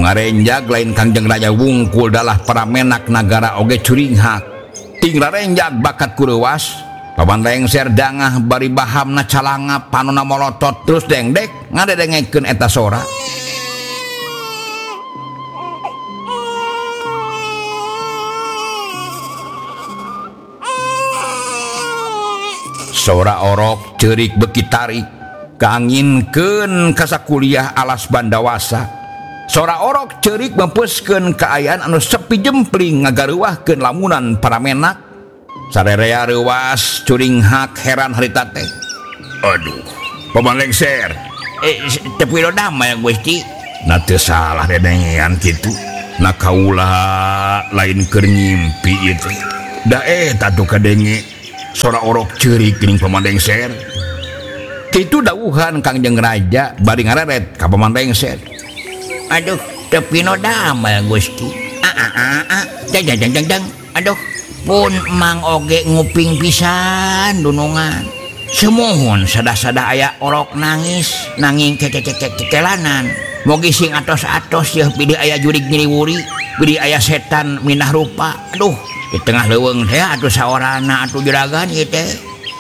ngarenjag lain Kangjeng Raja wungkul dalah para menak nagara oge curinghak ting rarenjag bakat kurewas paman lengser dangah bari bahamna calanga panona molotot terus dengdek ngadedengekeun eta sora sora orok ceurik beki tarik kaanginkeun kasakuliah alas bandawasa. Sora orok ceurik mempuskeun kaayaan anu sepi jempling ngagareuwahkeun lamunan para menak. Sarerea reuwas curinghak heran harita teh. Aduh, paman lengser. Teu piro damai Gusti. Na teu salah dedengean kitu. Na kaula lain keur ngimpi ieu teh. Da eta tuh kadenge sora orok ceurik geuning paman lengser. Kitu dawuhan Kangjeng Raja bari ngareret ka paman lengser. Aduh, tapi no damai Gusti. Jang. Aduh, pun mang oge nguping pisan dunungan. Semohon sadah-sadah aya orok nangis, nanging kekelanan. Mogi sing atos-atos ya bidi aya jurig nyiriwuri, bidi aya setan minah rupa. Aduh, di tengah leuweung teh atuh saorana atuh juragan ieu teh.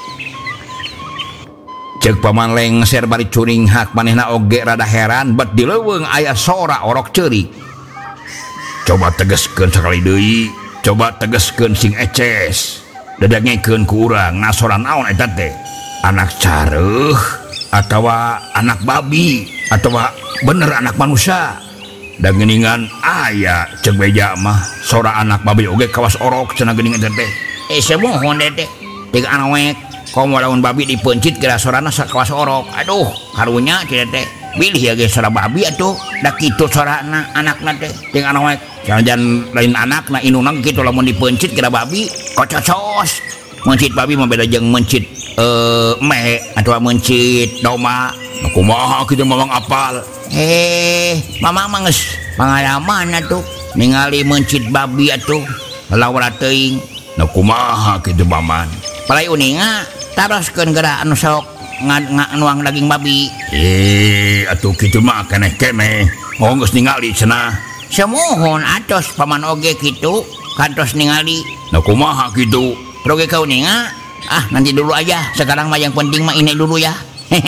Cek paman lengser bari curinghak manehna oge rada heran bet di leuweung aya sora orok ceurik. Coba tegeskeun sakali deui, coba tegeskeun sing eces. Dadangekeun ku urang nasora naon eta teh? Anak careuh atawa anak babi atawa bener anak manusia? Da geuningan aya cek beja mah sora anak babi oge kawas orok cenah geuning eta teh. Semohon teh tik anawek komo lamun babi dipencit kira sorana sakawas orok. Aduh, karunya kieu teh. Bilih ya ge sora babi atuh. Da kitu sorana anakna teh. Ting anawek jangan lain anakna inuna kitu lamun dipencit kira babi kococos. Mencit babi mah beda jeung mencit mehe atawa mencit domba. Kumaha kitu mamang apal. Mamang mah geus pangalaman atuh ningali mencit babi atuh. Lawara teuing. Kumaha kitu paman. Palai uninga taroskeun geura anu sok nuang daging babi. Atuh kitu mah keneh-keneh. Moho geus ningali cenah. Semohon atos paman oge kitu kantos ningali. Kumaha kitu? Proge ka uninga? Nanti dulu aja. Sekarang mah yang penting mah ini dulu ya.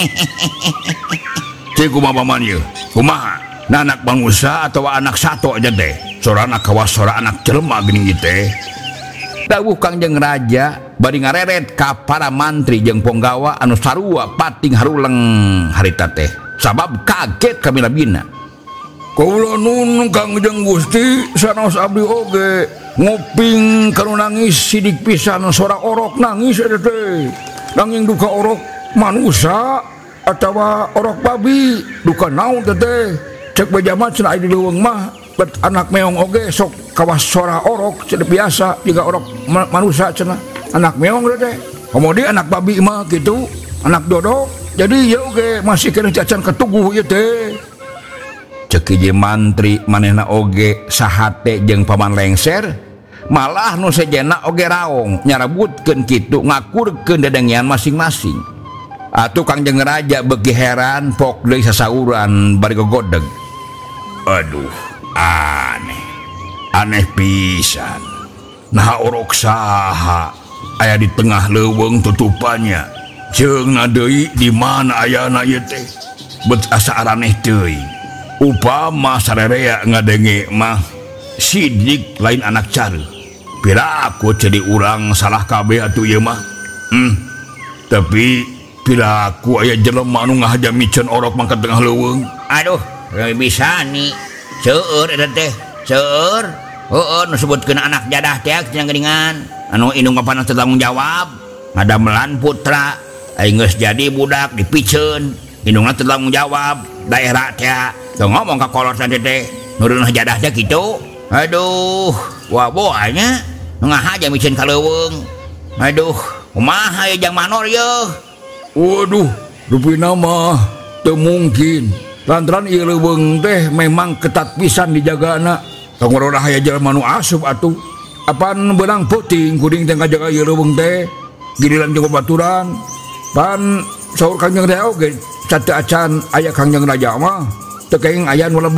Cik kumaha paman ieu? Kumaha? Na anak bangsa atau anak sato aja teh? Sorana kawas sora anak jelema geuning ieu teh. Dawuh Kangjeng Raja bari ngareret ka para mantri jeung ponggawa anu sarua pating haruleng harita teh sabab kaget kamilabina. Kaula nun Kangjeng Gusti sanes abdi oge nguping kanu nangis sidik pisan sora orok nangis eta teh. Nanging duka orok manusia atawa orok babi duka naon teh. Cek beja mah cenah aya di leuweung mah bet anak meong oge sok kawas sora orok cenah biasa juga orok manusia cenah. Anak meong teh. Kemudian anak babi mah gitu, anak dodok. Jadi ya oge masih kena cacan ketuguh ieu teh. Cek ieu mantri manehna oge sahate jeung paman lengser, malah nu sejenna oge raong nyarabutkeun kitu ngakurkeun dedengian masing-masing. Atuh Kangjeng Raja beuki heran pok deui sasauran bari gogodeg. Aduh, aneh pisan. Nah orok saha aya di tengah leuweung tutupannya jeung deui di mana ayana ieu teh bet asa araneh teuing upama sarerea ngadenge mah sidik lain anak careuh piraku jadi urang salah kabeh atuh ieu mah tapi piraku aya jelema anu ngahajamikeun orok mangkat tengah leuweung. Aduh bisa nih seueur eta teh seueur nu sebutkeun anak jadah teh cenah geuningan anu indung kapanas tanggung jawab ngadamelan putra aing geus jadi budak dipikeun indungna tanggung jawab daerah teh teu ngomong ka kolot teh nuruneun jadah teh kitu. Aduh waboanya ngahaja mikeun ka leuweung. Aduh kumaha ye jang manor yeuh. Waduh rupina mah teu mungkin lantaran ieu leuweung teh memang ketat pisan dijagana. Tong urang aya jelema nu asup atuh. Apaan benang puting kuring teh ngajaga ieu leuweung teh giliran jeung babaturan pan saur Kangjeng Raja oge cateu acan aya Kangjeng Raja mah teu kenging aya nu lebet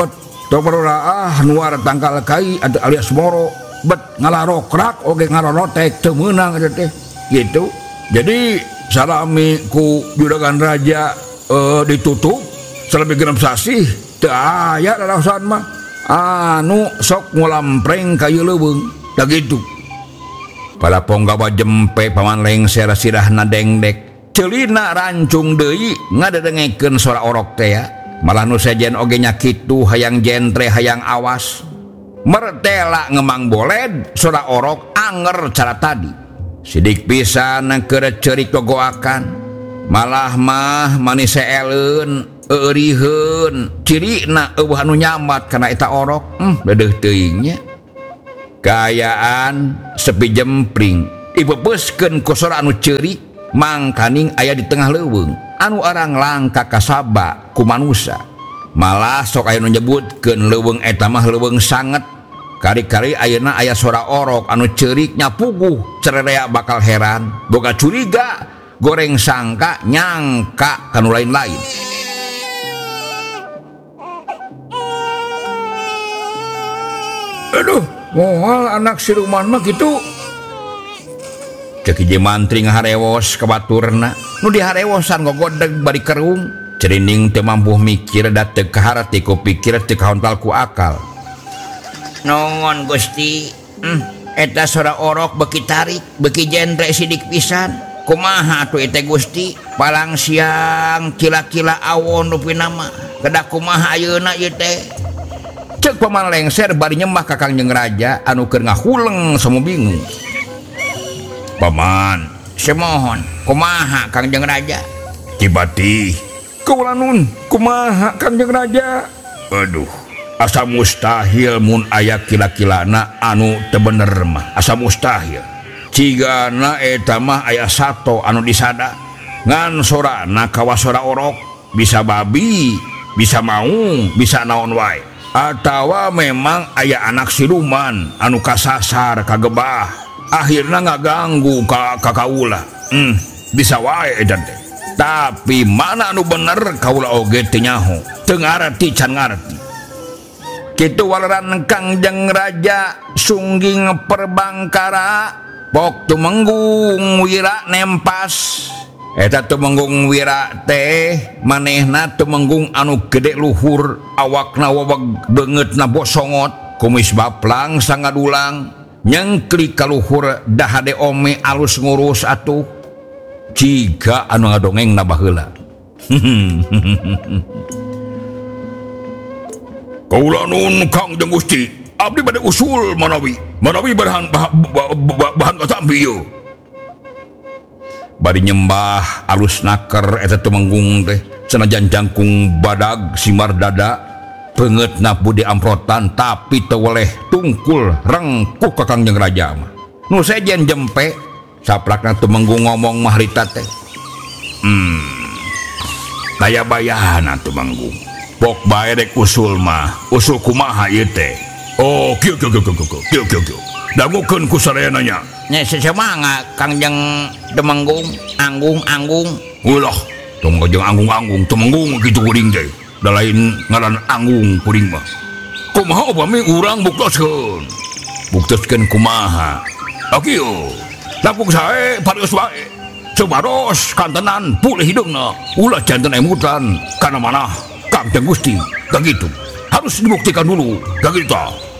Tok baroraah nuar tangkal kai alias moro bet ngalarokrak oge ngaronotek teu meunang eta teh gitu. Jadi salami ku juragan raja ditutup selebih genep sasih teu aya lalasan mah anu sok ngulampreng ka ieu leuweung da gitu. Pala ponggawa jempe paman lengser sirahna dengdek ceulina rancung deui ngadedengekeun sora orok teh ya. Malah nu sejen oge nya kitu hayang jentre hayang awas mertela ngemang boled sora orok anger cara tadi sidik pisan keur ceurik gogoakan malah mah manis seeleun euriheun cirina eueuh anu nyambat kana eta orok beudeuh teuing nya kaayaan sepi jempring dipepeuskeun ku sora anu ceurik mangkaning aya di tengah leuweung anu arang langka kasaba ku manusia malah sok aya nu nyebutkeun leuweung eta mah leuweung sanget kari-kari ayeuna aya sora orok anu ceurik nya puguh cererea bakal heran boga curiga goreng sangka nyangka kanu lain-lain. Aduh moal anak siluman mah kitu cek hiji mantri ngaharewos ka baturna nu diharewosan gogodeg bari kerung cerining teu mampu mikir da teu kaharti ku pikir teu kahontal ku akal. Nongon Gusti eta sora orok beki tarik beki jentre sidik pisan kumaha atuh eta Gusti palang siang kila-kila awon rupina mah kedah kumaha ayeuna ieu teh cek paman lengser bari nyembah ka Kangjeng Raja anu keur ngahuleng samu bingung. Paman semohon kumaha Kangjeng Raja tibati kaula nun kumaha Kangjeng Raja. Aduh asa mustahil mun aya kila-kilana anu teu bener mah asa mustahil cigana eta mah aya sato anu disada ngan sorana kawa sora orok bisa babi bisa maung bisa naon wae atawa memang aya anak siluman anu kasasar kagebah akhirna ngaganggu ka kaula bisa wae edan teh tapi mana anu bener kaula oge teu nyaho teu ngarti can ngarti kitu waleran Kangjeng Raja sungging perbangkara pok tumenggung wira nempas eta tumenggung wira teh manehna tumenggung anu gede luhur awakna wawag beungeutna bosongot kumis baplang sangadulang nyengkli ka luhur dahade ome alus ngurus atuh jiga anu ngadongengna baheula. Kaula nun Kangjeng Gusti abdi bade usul manawi bahan katampi ieu. Bari nyembah alus naker eta tumenggung teh sanajan jangkung badag simar dada beungeutna budi amprotan tapi teu weleh tungkul rengkuh ka Kangjeng Raja mah nu sejen jempe saplakna tumenggung ngomong mah harita teh daya bayana tumenggung pok bae rek usul mah usul kumaha ieu teh. Oh kieu dangukeun ku sadayana nya nya sesemanga Kangjeng Tumenggung anggung ulah tong jeung anggung tumenggung kitu kuring teh da lain ngaran anggung kuring mah kumaha upami urang buktoskeun kumaha akieu lapung sae parios wae sebaros kantenan pulih hidungna ulah janten emutan kana manah Kangjeng Gusti kagitu harus dibuktikan dulu kagitu.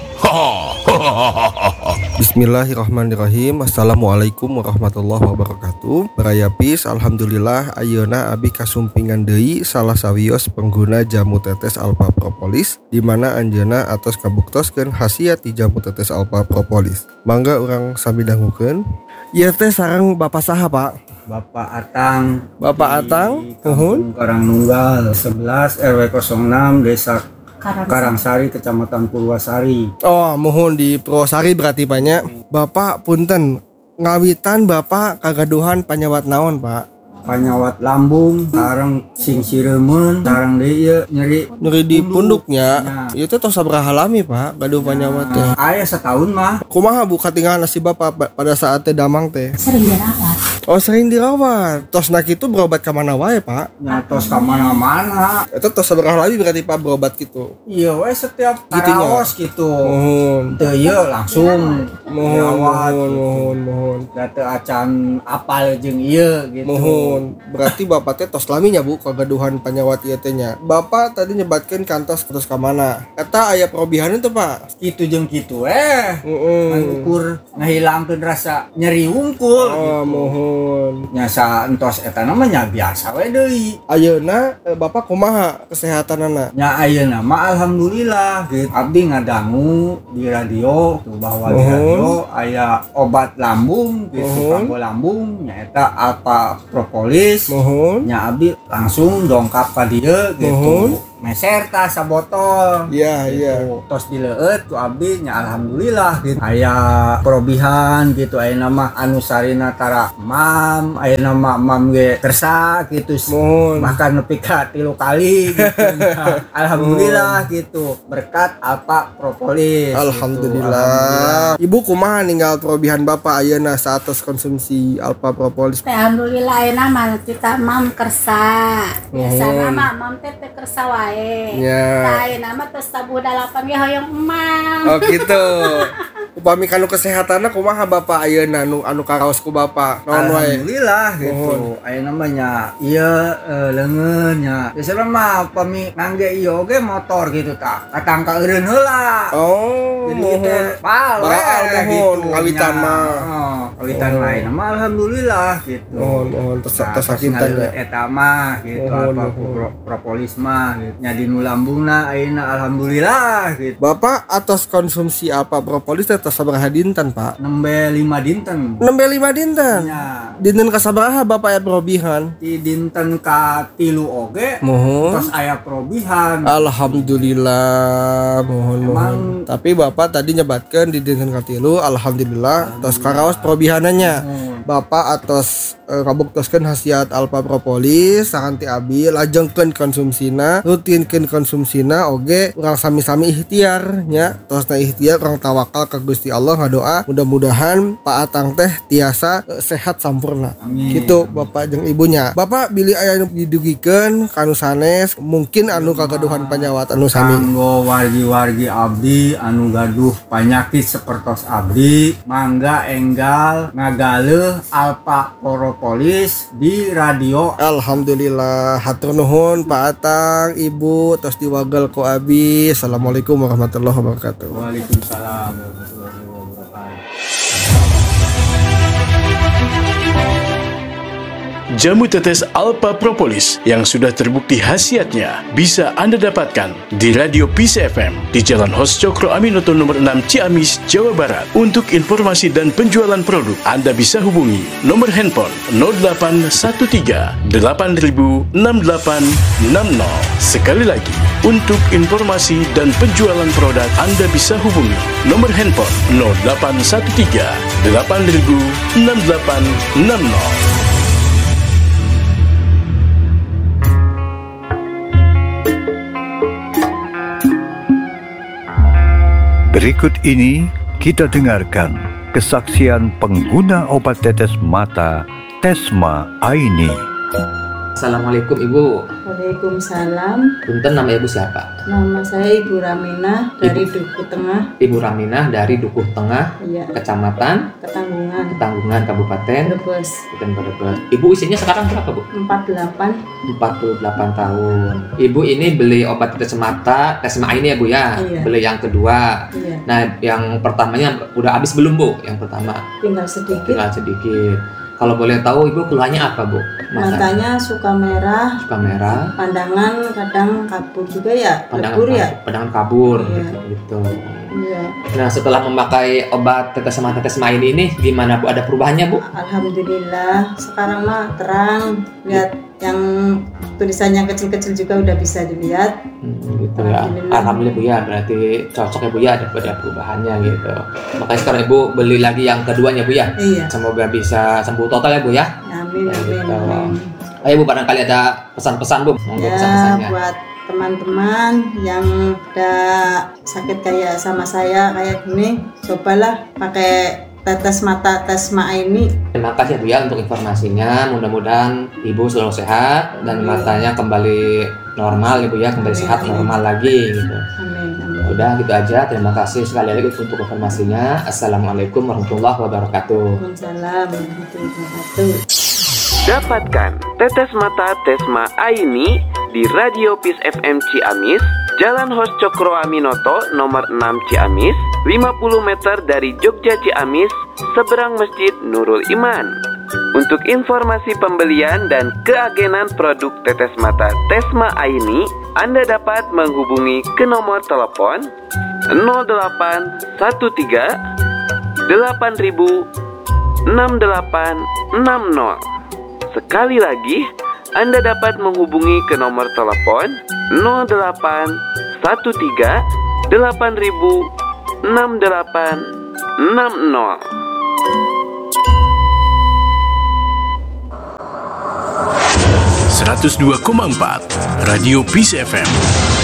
Bismillahirrahmanirrahim. Assalamualaikum warahmatullahi wabarakatuh. Barayapis alhamdulillah ayeuna abi kasumpingan deui salah sawios pengguna jamu tetes alpha propolis di mana anjeunna atos kabuktoskeun khasiat ti jamu tetes alpha propolis. Mangga urang sami dangukeun. Ieu teh sareng Bapak saha, Pak? Bapak Atang. Bapak Atang, nuhun. Karangnunggal 11 RW 06 Desa Karangsari Kecamatan Purwasari. Oh, mohon di Purwasari berarti banyak. Bapak punten, ngawitan Bapak kagaduhan panyawat naon, Pak? panyawat lambung, sareng sing siremen, sareng deui nyeri Nyeri di punduknya. Nah. Ieu teh tos sabaraha lami, Pak, gaduh panyawat teh. aya setahun mah. Kumaha Bu katingalan si Bapak pada saat teh damang teh? Sering dirawat. Oh, sering dirawat. Tos nak itu berobat ka mana wae, Pak? Nyatos ka mana-mana. Itu tos sabaraha lami berarti Pak berobat gitu. Iya we setiap Gitu nya. karaos gitu. Mohon. Teu ieu langsung dirawat. Mohon. Da teu acan apal jeung ieu gitu. Mohon. Berarti Bapak teh tos lami nya Bu kagaduhan panyawat ieu teh nya. Bapak tadi nyebatkeun kantos ka mana? Eta aya perobihan itu, Pak. Kitu jeung kitu ukur ngahilangkeun rasa nyeri wungkul. Oh, mohon. Nyasa entos eta namanya biasa we deui. Ayeuna Bapak kumaha kesehatanana? Nya ayeuna mah alhamdulillah gitu. Abdi ngadangu di radio tuh bahwa di radio aya obat lambung gitu, kanggo lambung nyaeta alpha propolis. Mohon. Nya abdi langsung dongkap ka dieu gitu. Meser tah sabotol. Iya, iya. Tos dileueut ku abdi nya alhamdulillah gitu. Aya perobihan gitu ayeuna mah anu sarina tara mam, ayeuna mah mam ge kersa gitu. Mohon. Bahkan nepi ka 3 kali gitu. Alhamdulillah gitu. Berkat alpha propolis. Alhamdulillah. Ibu kumaha ninggal perobihan Bapak ayeuna saat tos konsumsi alpha propolis? Alhamdulillah ayeuna mah kita mam kersa. Biasana mah mam teh kersa wae. Ya. Ayeuna mah tos sabu 8 ge hoyong emak. Oh gitu. Upami kanu kesehatanna kumaha Bapak ayeuna anu karaos ku Bapak? Naon wae? Alhamdulillah gitu. Ayeuna mah nya ieu leungeun nya. Biasana mah upami ngangge ieu ge motor gitu tah. Katangka eureun heula. Oh, Jadi mohon. teh baal we Mohon ngawitan mah. Kawitan lain mah alhamdulillah gitu. Mohon tos sakinten ya. Eta mah gitu apa propolis mah gitu. Nya di nu lambungna ayeuna alhamdulillah gitu. Bapak atas konsumsi apa propolis teh tos sabaraha dinten, Pak? Nembe 5 dinten. Nembe 5 dinten. Nya Dinten ka sabaraha Bapak ya perobihan? di dinten ka 3 oge Mohon. terus aya perobihan. Alhamdulillah, mohon. Tapi Bapak tadi nyebatkan di dinten katilu, alhamdulillah, tos karaos perobihananya. Bapak atas kabuktoskeun hasiat alpha propolis sakanti abi lajengkeun konsumsina, rutinkeun konsumsina oge urang sami-sami ikhtiar nya. Tosna ikhtiar urang tawakal ka Gusti Allah ngadoa mudah-mudahan Pak Atang teh tiasa sehat sampurna. Amin. Gitu Bapak jeung ibunya. Bapak bilih aya nu didugikeun kanu sanes mungkin anu kagaduhan panyawat anu sami. Kanggo wargi-wargi abdi anu gaduh panyakit sapertos abdi mangga enggal ngagaleuh alpha propolis di radio. Alhamdulillah, hatur nuhun Pak Atang, Ibu, tos diwagel ku abi. Assalamualaikum warahmatullahi wabarakatuh. Waalaikumsalam warahmatullahi wabarakatuh. Jamu tetes Alpha Propolis yang sudah terbukti khasiatnya bisa Anda dapatkan di Radio Peace FM di Jalan Hos Cokro Aminoto nomor 6 Ciamis, Jawa Barat. Untuk informasi dan penjualan produk, Anda bisa hubungi nomor handphone 0813 8000 6860. Sekali lagi, untuk informasi dan penjualan produk, Anda bisa hubungi nomor handphone 0813 8000 6860. Berikut ini kita dengarkan kesaksian pengguna obat tetes mata Tesma Aini. Assalamualaikum Ibu. Waalaikumsalam. Punten, nama Ibu siapa? Nama saya Ibu Raminah dari Duku Tengah. Ibu Raminah dari Dukuh Tengah, Iya. Kecamatan Ketanggungan. Ketanggungan, Kabupaten Brebes. Brebes. Ibu usianya sekarang berapa, Bu? 48. 48 tahun. Ibu ini beli obat tetes mata Tesma ini ya, Bu ya? Iya. Beli yang kedua. Iya. Nah, yang pertamanya udah habis belum, Bu? Yang pertama Tinggal sedikit. tinggal sedikit. Kalau boleh tahu Ibu keluhannya apa, Bu? Matanya suka merah. suka merah, Pandangan kadang kabur juga ya. Lebur ya. pandangan kabur Iya. gitu. Iya. Nah, setelah memakai obat tetes mata Tesma ini gimana, Bu? Ada perubahannya, Bu? Alhamdulillah. Sekarang mah terang. Lihat yang tulisannya kecil-kecil juga udah bisa dilihat. Gitu ya. Alhamdulillah, Bu ya. Berarti cocok ya, Bu ya, ada perubahannya gitu. Makanya sekarang Ibu beli lagi yang keduanya, Bu ya. Iya. Semoga bisa sembuh total ya, Bu ya. Amin. Ya, Amin. gitu. Amin. Ayo Bu, barangkali ada pesan-pesan Bu, monggo Ya, pesan-pesannya. buat teman-teman yang ada sakit kayak sama saya kayak gini, cobalah pakai tetes mata Tesma ini. Terima kasih Bu ya untuk informasinya. Mudah-mudahan Ibu selalu sehat dan matanya kembali normal Ibu ya, kembali sehat normal lagi gitu. Amin, amin. Udah gitu aja. Terima kasih sekali lagi untuk informasinya. Assalamualaikum warahmatullahi wabarakatuh. Waalaikumsalam warahmatullahi wabarakatuh. Dapatkan tetes mata Tesma Aini di Radio Peace FM Ciamis, Jalan Hos Cokro Aminoto nomor 6 Ciamis, 50 meter dari Jogja Ciamis, seberang Masjid Nurul Iman. Untuk informasi pembelian dan keagenan produk tetes mata Tesma Aini, Anda dapat menghubungi ke nomor telepon 0813 8000 6860. Sekali lagi, Anda dapat menghubungi ke nomor telepon 0813 8000 6860. 102,4 Radio Peace FM.